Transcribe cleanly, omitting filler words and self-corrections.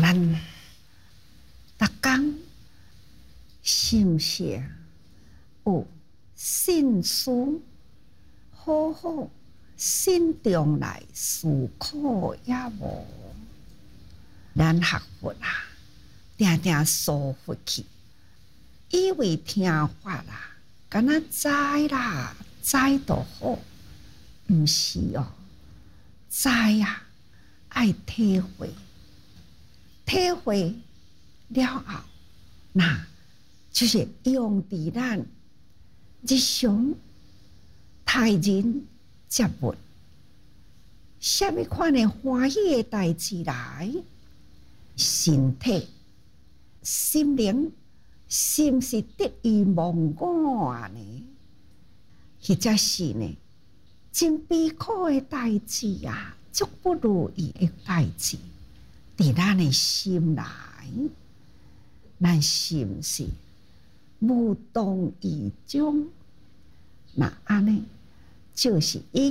咱逐工是毋是有慎思，好好慎重来思考也无？咱学佛啊，定定疏忽去，以为听法啦，敢若知啦，知就好，毋是哦。知啊，爱体会，体会了后，那就是用伫咱日常待人接物，什么款的欢喜的代志来，身体、心灵是毋是得意忘我呢？或者是呢，真悲苦的代志啊，足不如意的代志，伫咱的心内，咱是毋是无动于衷？那安尼就是已